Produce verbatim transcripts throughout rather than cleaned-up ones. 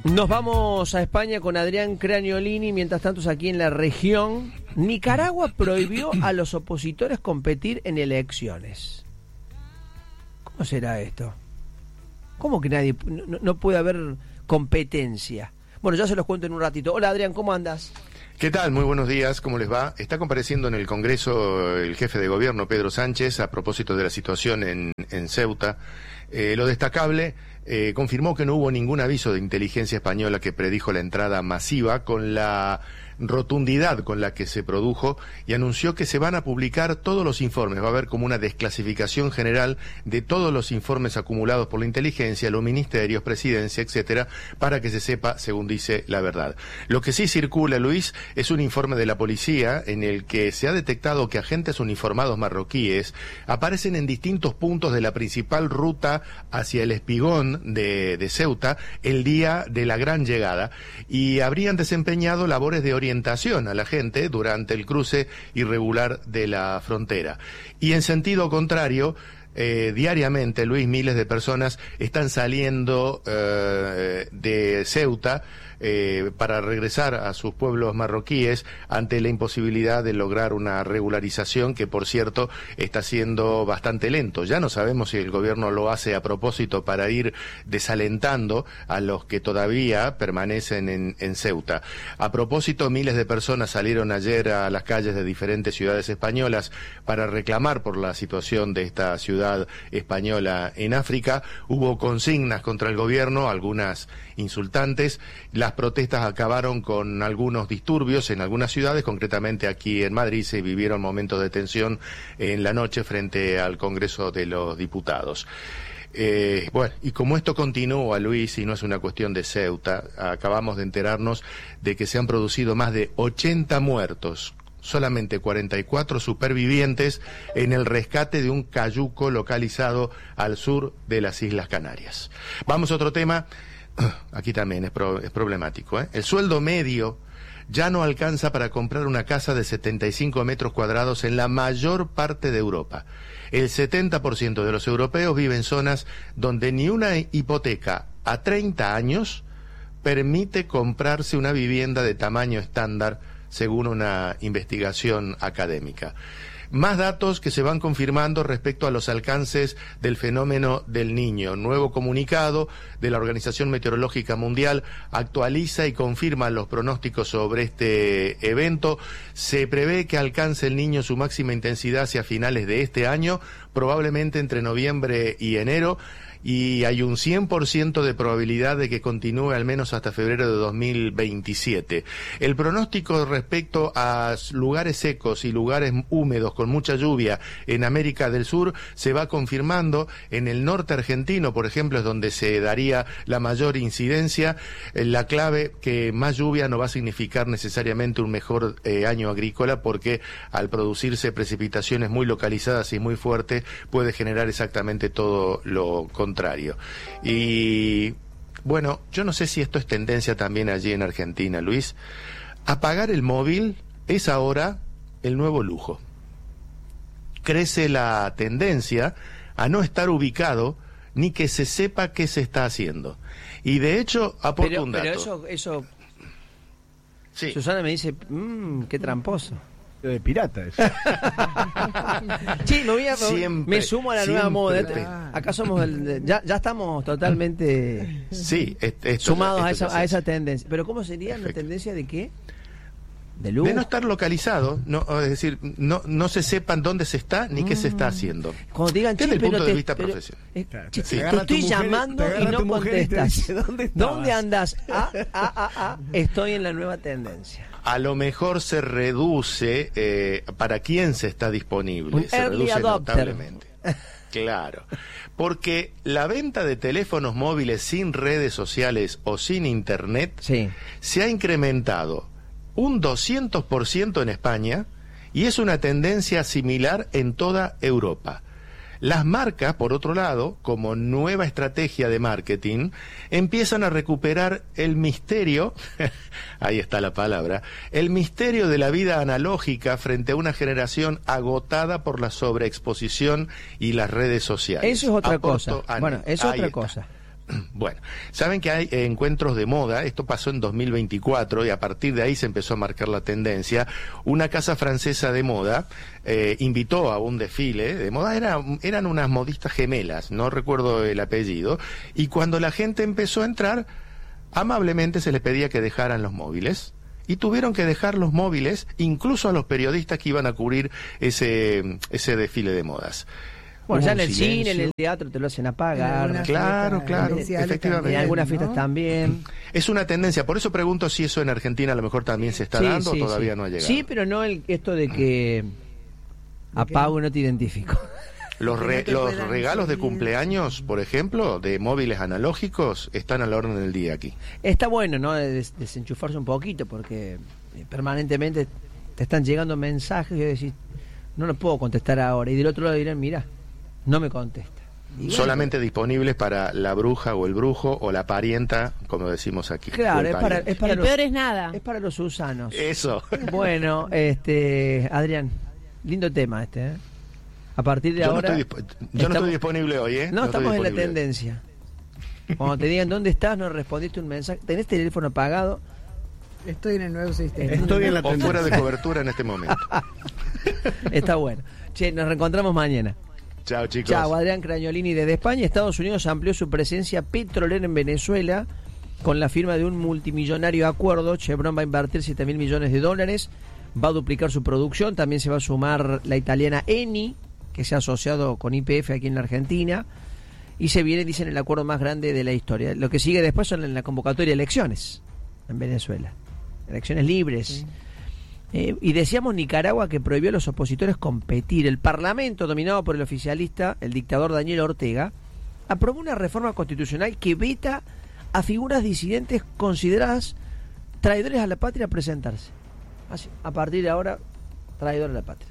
Nos vamos a España con Adrián Craniolini. Mientras tanto, aquí en la región, Nicaragua prohibió a los opositores competir en elecciones. ¿Cómo será esto? ¿Cómo que nadie, no, no puede haber competencia? Bueno, ya se los cuento en un ratito. Hola Adrián, ¿cómo andas? ¿Qué tal? Muy buenos días, ¿cómo les va? Está compareciendo en el Congreso el jefe de gobierno, Pedro Sánchez, a propósito de la situación en, en Ceuta. Eh, lo destacable, eh, confirmó que no hubo ningún aviso de inteligencia española que predijo la entrada masiva con la rotundidad con la que se produjo, y anunció que se van a publicar todos los informes. Va a haber como una desclasificación general de todos los informes acumulados por la inteligencia, los ministerios, presidencia, etcétera, para que se sepa, según dice, la verdad. Lo que sí circula, Luis, es un informe de la policía en el que se ha detectado que agentes uniformados marroquíes aparecen en distintos puntos de la principal ruta hacia el Espigón de, de Ceuta el día de la gran llegada, y habrían desempeñado labores de orientación a la gente durante el cruce irregular de la frontera. Y en sentido contrario, Eh, diariamente, Luis, miles de personas están saliendo eh, de Ceuta eh, para regresar a sus pueblos marroquíes ante la imposibilidad de lograr una regularización que, por cierto, está siendo bastante lento. Ya no sabemos si el gobierno lo hace a propósito para ir desalentando a los que todavía permanecen en, en Ceuta. A propósito, miles de personas salieron ayer a las calles de diferentes ciudades españolas para reclamar por la situación de esta ciudad española en África. Hubo consignas contra el gobierno, algunas insultantes. Las protestas acabaron con algunos disturbios en algunas ciudades, concretamente aquí en Madrid se vivieron momentos de tensión en la noche frente al Congreso de los Diputados. Eh, bueno, y como esto continúa, Luis, y no es una cuestión de Ceuta, acabamos de enterarnos de que se han producido más de ochenta muertos, solamente cuarenta y cuatro supervivientes en el rescate de un cayuco localizado al sur de las Islas Canarias. Vamos a otro tema, aquí también es, pro, es problemático, ¿eh? El sueldo medio ya no alcanza para comprar una casa de setenta y cinco metros cuadrados en la mayor parte de Europa. El setenta por ciento de los europeos viven en zonas donde ni una hipoteca a treinta años permite comprarse una vivienda de tamaño estándar, según una investigación académica. Más datos que se van confirmando respecto a los alcances del fenómeno del Niño. Nuevo comunicado de la Organización Meteorológica Mundial actualiza y confirma los pronósticos sobre este evento. Se prevé que alcance el Niño su máxima intensidad hacia finales de este año, probablemente entre noviembre y enero, y hay un cien por ciento de probabilidad de que continúe al menos hasta febrero de dos mil veintisiete. El pronóstico respecto a lugares secos y lugares húmedos con mucha lluvia en América del Sur se va confirmando. En el norte argentino, por ejemplo, es donde se daría la mayor incidencia. La clave, que más lluvia no va a significar necesariamente un mejor eh, año agrícola, porque al producirse precipitaciones muy localizadas y muy fuertes puede generar exactamente todo lo contrario. Contrario. Y bueno, yo no sé si esto es tendencia también allí en Argentina, Luis. Apagar el móvil es ahora el nuevo lujo. Crece la tendencia a no estar ubicado ni que se sepa qué se está haciendo. Y de hecho, aporto pero, un dato. Pero eso, eso... Sí. Susana me dice, mmm, qué tramposo. De pirata eso. Sí, me, voy a, siempre, me sumo a la nueva moda. Acá somos el, ya, ya estamos totalmente sí, esto, esto, sumados esto, a, esto esa, a esa tendencia. Pero ¿cómo sería la tendencia de qué? De luz. De no estar localizado, no, es decir, no no se sepan dónde se está ni mm. qué se está haciendo. Cuando digan, desde el punto te, de vista pero, profesional. Eh, claro, sí, sí. te, te estoy mujer, llamando y no contestas. Y dice, ¿dónde, ¿Dónde andas? Ah, ah, ah, ah, estoy en la nueva tendencia. A lo mejor se reduce eh, para quién se está disponible, Un se reduce adopter. notablemente. Claro, porque la venta de teléfonos móviles sin redes sociales o sin internet sí. se ha incrementado un doscientos por ciento en España y es una tendencia similar en toda Europa. Las marcas, por otro lado, como nueva estrategia de marketing, empiezan a recuperar el misterio, ahí está la palabra, el misterio de la vida analógica frente a una generación agotada por la sobreexposición y las redes sociales. Eso es otra Aporto cosa. a Bueno, eso es otra está. cosa. Bueno, saben que hay eh, encuentros de moda, esto pasó en dos mil veinticuatro y a partir de ahí se empezó a marcar la tendencia. Una casa francesa de moda eh, invitó a un desfile de moda, era, eran unas modistas gemelas, no recuerdo el apellido, y cuando la gente empezó a entrar, amablemente se les pedía que dejaran los móviles. Y tuvieron que dejar los móviles, incluso a los periodistas que iban a cubrir ese, ese desfile de modas. Bueno, Hubo ya un en el silencio. cine, en el teatro te lo hacen apagar. Claro, claro, efectivamente. En algunas fiestas ¿no? también. Es una tendencia, por eso pregunto si eso en Argentina a lo mejor también se está Sí, dando sí, o todavía sí. no ha llegado. Sí, pero no el, esto de que apago y no te identifico. Los, Que re- no te los puedan regalos de seguir. cumpleaños, por ejemplo, de móviles analógicos, están a la orden del día aquí. Está bueno, ¿no? Des- desenchufarse un poquito porque eh, permanentemente te están llegando mensajes y decís, no lo puedo contestar ahora. Y del otro lado dirán, mira, no me contesta. Y bueno, Solamente disponibles para la bruja o el brujo o la parienta, como decimos aquí. o Claro, el es para, pariente. es para El los, peor es nada. es para los usanos. Eso. Bueno, este, Adrián, lindo tema este, ¿eh? A partir de Yo, no ahora... estoy, disp- yo no estamos- estoy disponible hoy, ¿eh? No, estoy estamos en la disponible. tendencia. Cuando te digan dónde estás, no respondiste un mensaje, tenés teléfono apagado, Estoy en el nuevo sistema. Estoy en la O fuera de tendencia. cobertura en este momento. está bueno. Che, nos reencontramos mañana. Chao, chicos. Chao, Adrián Cragnolini desde España. Estados Unidos amplió su presencia petrolera en Venezuela con la firma de un multimillonario acuerdo. Chevron va a invertir siete mil millones de dólares, va a duplicar su producción. También se va a sumar la italiana Eni, que se ha asociado con Y P F aquí en la Argentina. Y se viene, dicen, el acuerdo más grande de la historia. Lo que sigue después son en la convocatoria de elecciones en Venezuela. Elecciones libres. Sí. Eh, y decíamos Nicaragua que prohibió a los opositores competir. El Parlamento, dominado por el oficialista, el dictador Daniel Ortega, aprobó una reforma constitucional que veta a figuras disidentes consideradas traidores a la patria presentarse. Así, a partir de ahora, traidor a la patria.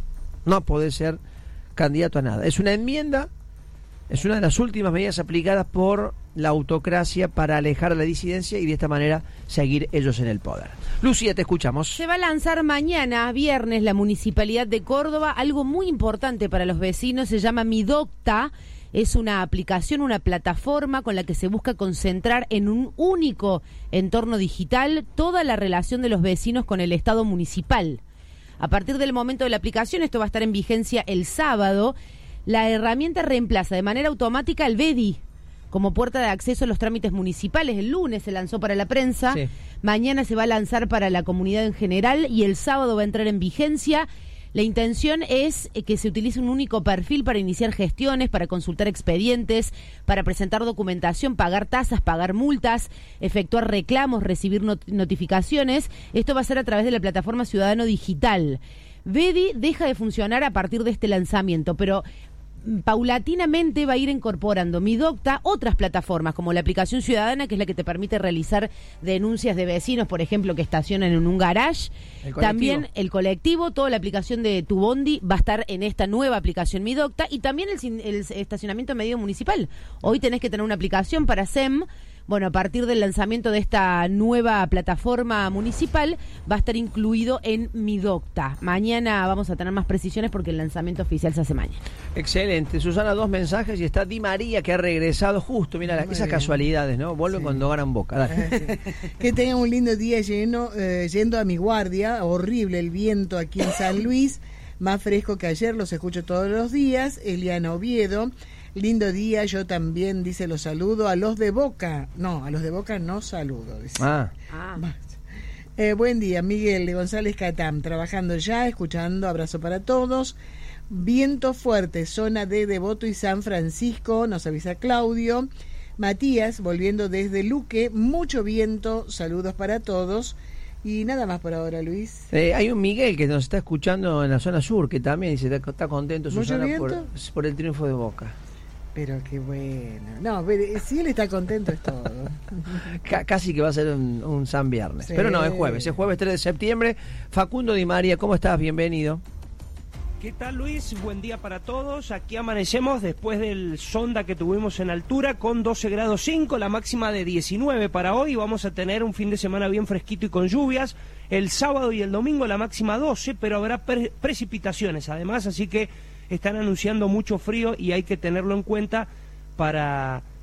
No puede ser candidato a nada. Es una enmienda, es una de las últimas medidas aplicadas por la autocracia para alejar a la disidencia y de esta manera seguir ellos en el poder. Lucía, te escuchamos. Se va a lanzar mañana, viernes, la Municipalidad de Córdoba, algo muy importante para los vecinos, se llama Midocta. Es una aplicación, una plataforma con la que se busca concentrar en un único entorno digital toda la relación de los vecinos con el Estado municipal. A partir del momento de la aplicación, esto va a estar en vigencia el sábado, la herramienta reemplaza de manera automática el B E D I como puerta de acceso a los trámites municipales. El lunes se lanzó para la prensa, Sí. mañana se va a lanzar para la comunidad en general y el sábado va a entrar en vigencia. La intención es que se utilice un único perfil para iniciar gestiones, para consultar expedientes, para presentar documentación, pagar tasas, pagar multas, efectuar reclamos, recibir not- notificaciones. Esto va a ser a través de la plataforma Ciudadano Digital. B E D I deja de funcionar a partir de este lanzamiento, pero paulatinamente va a ir incorporando Midocta otras plataformas como la aplicación ciudadana, que es la que te permite realizar denuncias de vecinos, por ejemplo, que estacionan en un garage. El colectivo. También el colectivo, toda la aplicación de Tu Bondi va a estar en esta nueva aplicación Midocta y también el, sin- el estacionamiento medio municipal. Hoy tenés que tener una aplicación para S E M. Bueno, a partir del lanzamiento de esta nueva plataforma municipal va a estar incluido en Midocta. Mañana vamos a tener más precisiones porque el lanzamiento oficial se hace mañana. Excelente. Susana, dos mensajes y está Di María que ha regresado justo. Mira, Muy esas bien. casualidades, ¿no? Vuelven Sí. cuando ganan Boca. Dale. Que tengan un lindo día lleno, eh, yendo a mi guardia. Horrible el viento aquí en San Luis, más fresco que ayer, los escucho todos los días. Eliana Oviedo, lindo día, yo también, dice, los saludo a los de Boca. No, a los de Boca no saludo, dice. Ah, Ah. Eh, buen día, Miguel de González Catam, trabajando ya, escuchando, abrazo para todos. Viento fuerte, zona de Devoto y San Francisco, nos avisa Claudio. Matías, volviendo desde Luque, mucho viento, saludos para todos. Y nada más por ahora, Luis. eh, hay un Miguel que nos está escuchando en la zona sur que también dice está, está contento, ¿Mucho Susana, por, viento? por el triunfo de Boca. Pero qué bueno. No, pero si él está contento es todo. Ca- casi que va a ser un, un San Viernes. Sí. Pero no, es jueves, es jueves tres de septiembre. Facundo Di María, ¿cómo estás? Bienvenido. ¿Qué tal, Luis? Buen día para todos. Aquí amanecemos después del sonda que tuvimos en altura con doce grados cinco, la máxima de diecinueve para hoy. Vamos a tener un fin de semana bien fresquito y con lluvias. El sábado y el domingo la máxima doce, pero habrá pre- precipitaciones además, así que están anunciando mucho frío y hay que tenerlo en cuenta para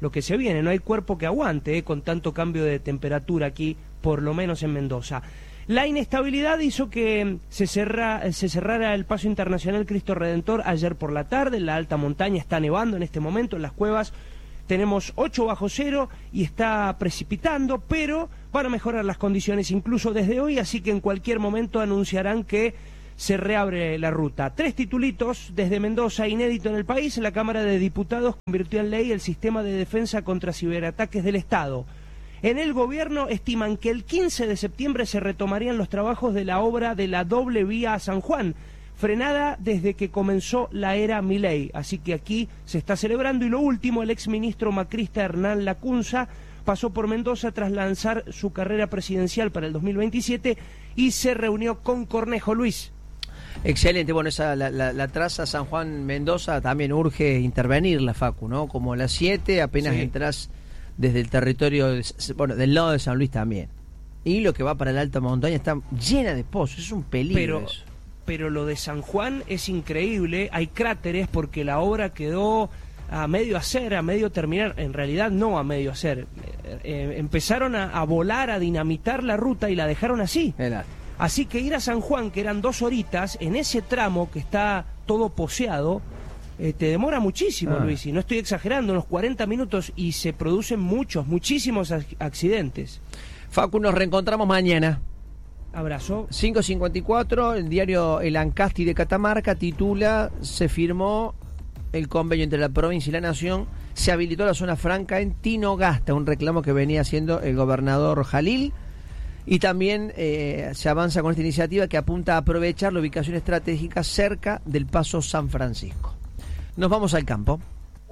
lo que se viene. No hay cuerpo que aguante eh, con tanto cambio de temperatura aquí, por lo menos en Mendoza. La inestabilidad hizo que se, cerra, se cerrara el paso internacional Cristo Redentor ayer por la tarde. En la alta montaña está nevando en este momento, en las cuevas tenemos ocho bajo cero y está precipitando, pero van a mejorar las condiciones incluso desde hoy, así que en cualquier momento anunciarán que se reabre la ruta. Tres titulitos desde Mendoza, inédito en el país. La Cámara de Diputados convirtió en ley el sistema de defensa contra ciberataques del Estado. En el gobierno estiman que el quince de septiembre se retomarían los trabajos de la obra de la doble vía a San Juan, frenada desde que comenzó la era Milei. Así que aquí se está celebrando. Y lo último, el exministro macrista Hernán Lacunza pasó por Mendoza tras lanzar su carrera presidencial para el dos mil veintisiete y se reunió con Cornejo. Luis. Excelente, bueno, esa la, la, la traza San Juan-Mendoza también urge intervenirla, Facu, ¿no? Como a las siete apenas sí. Entras desde el territorio, de, bueno, del lado de San Luis también. Y lo que va para la alta montaña está llena de pozos, es un peligro Pero... eso. Pero lo de San Juan es increíble, hay cráteres porque la obra quedó a medio hacer, a medio terminar, en realidad no a medio hacer. Eh, eh, empezaron a, a volar, a dinamitar la ruta y la dejaron así. Era. Así que ir a San Juan, que eran dos horitas, en ese tramo que está todo poseado, eh, te demora muchísimo, ah. Luis, y no estoy exagerando, unos cuarenta minutos y se producen muchos, muchísimos accidentes. Facu, nos reencontramos mañana. Abrazo. cinco cincuenta y cuatro, el diario El Ancasti de Catamarca titula: se firmó el convenio entre la provincia y la nación, se habilitó la zona franca en Tinogasta, un reclamo que venía haciendo el gobernador Jalil, y también eh, se avanza con esta iniciativa que apunta a aprovechar la ubicación estratégica cerca del Paso San Francisco. Nos vamos al campo.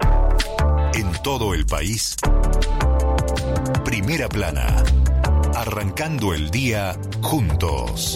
En todo el país, Primera Plana. Arrancando el día juntos.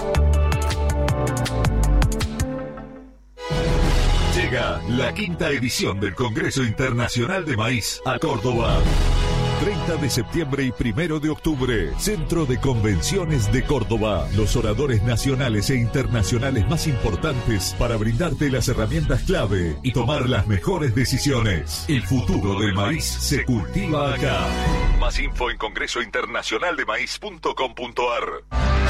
Llega la quinta edición del Congreso Internacional de Maíz a Córdoba. treinta de septiembre y primero de octubre, Centro de Convenciones de Córdoba. Los oradores nacionales e internacionales más importantes para brindarte las herramientas clave y tomar las mejores decisiones. El futuro del maíz se cultiva acá. Más info en congreso internacional de maíz punto com punto a r.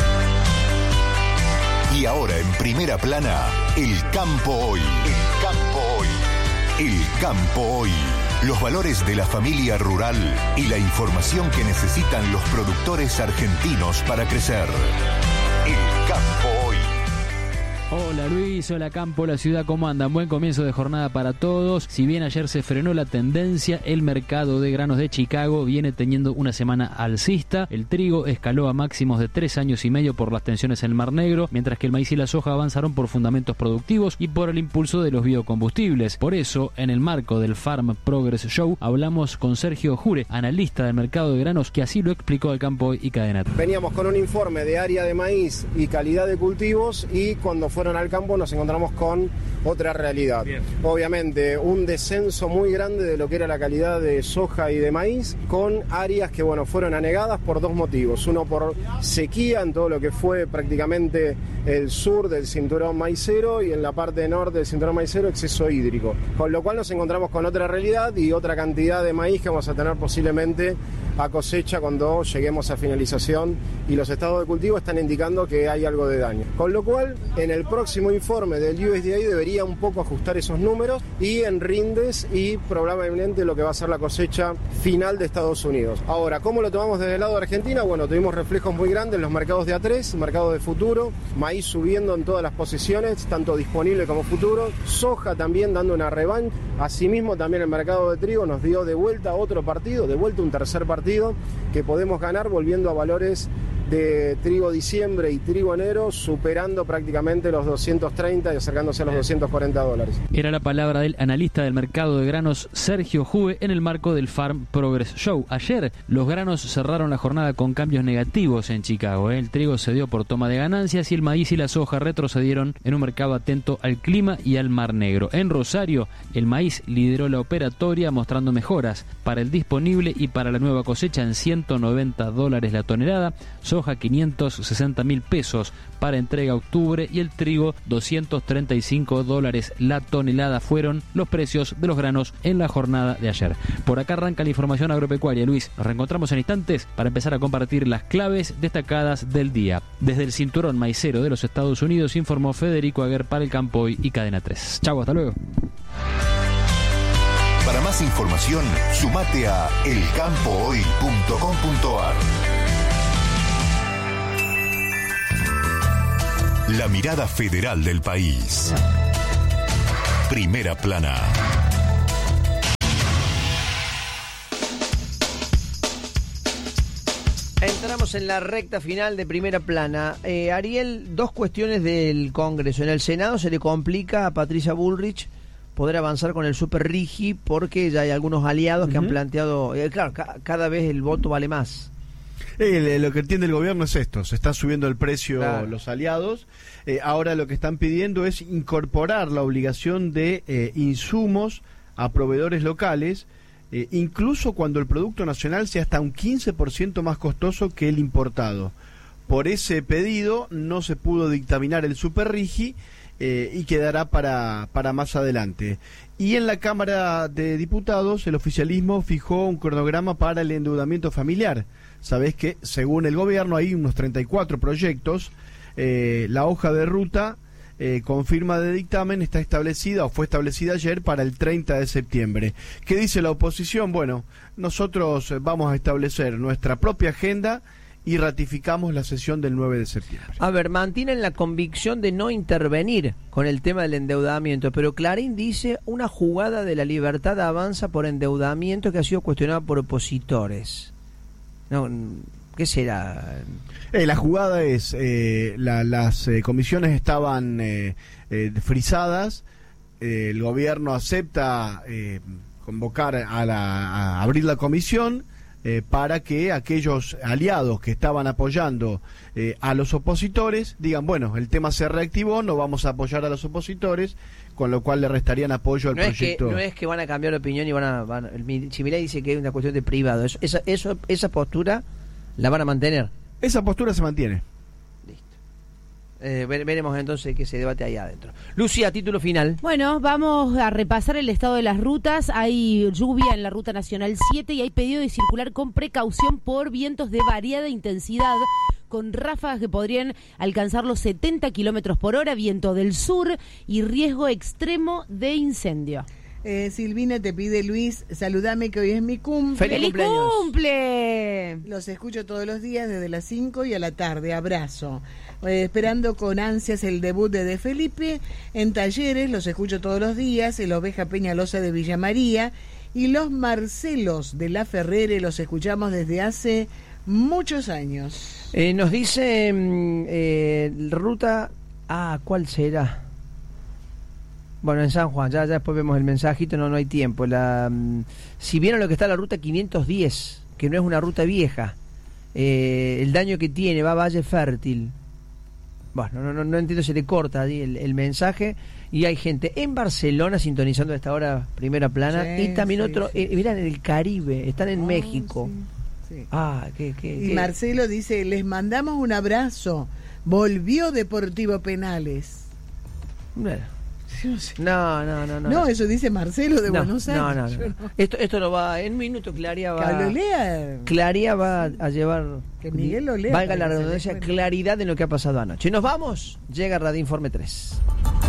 Y ahora en Primera Plana, el campo hoy. El campo hoy. El campo hoy. Los valores de la familia rural y la información que necesitan los productores argentinos para crecer. El campo hoy. Hola Luis, hola campo, la ciudad, ¿cómo andan? Buen comienzo de jornada para todos. Si bien ayer se frenó la tendencia, el mercado de granos de Chicago viene teniendo una semana alcista. El trigo escaló a máximos de tres años y medio por las tensiones en el Mar Negro, mientras que el maíz y la soja avanzaron por fundamentos productivos y por el impulso de los biocombustibles. Por eso, en el marco del Farm Progress Show, hablamos con Sergio Jure, analista del mercado de granos, que así lo explicó al Campo y Cadena. Veníamos con un informe de área de maíz y calidad de cultivos, y cuando fueron al campo nos encontramos con otra realidad. Bien. Obviamente un descenso muy grande de lo que era la calidad de soja y de maíz, con áreas que bueno fueron anegadas por dos motivos: uno por sequía en todo lo que fue prácticamente el sur del cinturón maicero, y en la parte norte del cinturón maicero exceso hídrico, con lo cual nos encontramos con otra realidad y otra cantidad de maíz que vamos a tener posiblemente a cosecha cuando lleguemos a finalización, y los estados de cultivo están indicando que hay algo de daño, con lo cual en el próximo informe del U S D A debería un poco ajustar esos números, y en rindes y probablemente lo que va a ser la cosecha final de Estados Unidos. Ahora, ¿cómo lo tomamos desde el lado de Argentina? Bueno, tuvimos reflejos muy grandes en los mercados de A tres, mercados de futuro, maíz subiendo en todas las posiciones, tanto disponible como futuro, soja también dando una revancha, asimismo también el mercado de trigo nos dio de vuelta otro partido, de vuelta un tercer partido que podemos ganar, volviendo a valores de trigo diciembre y trigo enero, superando prácticamente los doscientos treinta y acercándose a los doscientos cuarenta dólares. Era la palabra del analista del mercado de granos Sergio Jue en el marco del Farm Progress Show. Ayer los granos cerraron la jornada con cambios negativos en Chicago. ¿eh? El trigo se dio por toma de ganancias y el maíz y la soja retrocedieron en un mercado atento al clima y al Mar Negro. En Rosario, el maíz lideró la operatoria mostrando mejoras para el disponible y para la nueva cosecha en ciento noventa dólares la tonelada. Soja soja quinientos sesenta mil pesos para entrega a octubre y el trigo doscientos treinta y cinco dólares la tonelada fueron los precios de los granos en la jornada de ayer. Por acá arranca la información agropecuaria. Luis, nos reencontramos en instantes para empezar a compartir las claves destacadas del día. Desde el cinturón maicero de los Estados Unidos informó Federico Aguer para El Campo Hoy y Cadena tres. Chau, hasta luego. Para más información, sumate a el campo hoy punto com punto a r. La mirada federal del país. Primera plana. Entramos en la recta final de Primera Plana. Eh, Ariel, dos cuestiones del Congreso. En el Senado se le complica a Patricia Bullrich poder avanzar con el Super Rigi porque ya hay algunos aliados uh-huh. que han planteado... Eh, claro, ca- cada vez el voto vale más. Eh, lo que entiende el gobierno es esto, se está subiendo el precio claro. los aliados, eh, ahora lo que están pidiendo es incorporar la obligación de eh, insumos a proveedores locales, eh, incluso cuando el producto nacional sea hasta un quince por ciento más costoso que el importado. Por ese pedido no se pudo dictaminar el Super Rigi eh, y quedará para, para más adelante. Y en la Cámara de Diputados el oficialismo fijó un cronograma para el endeudamiento familiar. Sabés que, según el gobierno, hay unos treinta y cuatro proyectos. Eh, la hoja de ruta eh, con firma de dictamen está establecida o fue establecida ayer para el treinta de septiembre. ¿Qué dice la oposición? Bueno, nosotros vamos a establecer nuestra propia agenda y ratificamos la sesión del nueve de septiembre. A ver, mantienen la convicción de no intervenir con el tema del endeudamiento, pero Clarín dice una jugada de la Libertad Avanza por endeudamiento que ha sido cuestionada por opositores. No, ¿qué será? Eh, la jugada es, eh, la, las eh, comisiones estaban eh, eh, frisadas, eh, el gobierno acepta eh, convocar a, la, a abrir la comisión eh, para que aquellos aliados que estaban apoyando eh, a los opositores digan, bueno, el tema se reactivó, no vamos a apoyar a los opositores, con lo cual le restarían apoyo al no proyecto. Es que, no es que van a cambiar de opinión y van a... Van, el Chimilay dice que es una cuestión de privado. Eso, esa, eso, esa postura la van a mantener. Esa postura se mantiene. Listo. Eh, veremos entonces qué se debate ahí adentro. Lucía, título final. Bueno, vamos a repasar el estado de las rutas. Hay lluvia en la Ruta Nacional siete y hay pedido de circular con precaución por vientos de variada intensidad, con ráfagas que podrían alcanzar los setenta kilómetros por hora, viento del sur y riesgo extremo de incendio. Eh, Silvina te pide, Luis, saludame que hoy es mi cumple. ¡Feliz cumple! Los escucho todos los días desde las cinco y a la tarde. Abrazo. Eh, esperando con ansias el debut de De Felipe. En Talleres los escucho todos los días. El Oveja Peñalosa de Villa María. Y los Marcelos de La Ferrere los escuchamos desde hace muchos años. Eh, nos dice eh, ruta... Ah, ¿cuál será? Bueno, en San Juan, ya, ya después vemos el mensajito, no no hay tiempo. La, si vieron lo que está la ruta quinientos diez, que no es una ruta vieja, eh, el daño que tiene, va a Valle Fértil. Bueno, no, no, no entiendo, se le corta ahí el, el mensaje. Y hay gente en Barcelona sintonizando a esta hora Primera Plana. Sí, y también sí, otro, sí. Eh, mirá, en el Caribe, están en oh, México. Sí, sí. Ah, qué, qué, y qué. Marcelo dice, les mandamos un abrazo. Volvió Deportivo Penales. Bueno. No, no, no, no. No, eso dice Marcelo de no, Buenos Aires. No, no, no. no. Esto, esto lo va, en un minuto Claría va. Que lo lea. Claría va a llevar. Que Miguel lo lea. Valga la redundancia, claridad en lo que ha pasado anoche. Y nos vamos. Llega Radio Informe tres.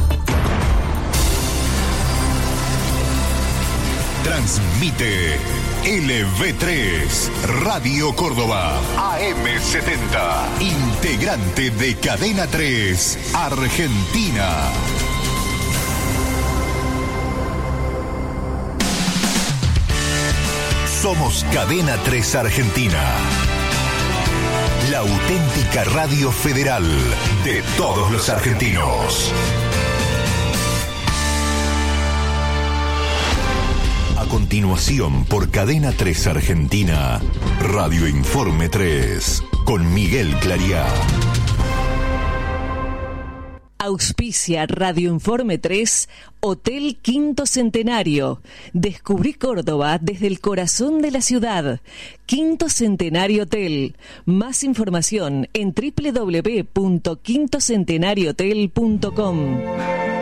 Transmite L V tres, Radio Córdoba, A M setenta, integrante de Cadena tres, Argentina. Somos Cadena tres Argentina, la auténtica radio federal de todos los argentinos. A continuación, por Cadena tres Argentina, Radio Informe tres, con Miguel Clariá. Auspicia Radio Informe tres, Hotel Quinto Centenario. Descubrí Córdoba desde el corazón de la ciudad. Quinto Centenario Hotel. Más información en doble u doble u doble u punto quinto centenario hotel punto com.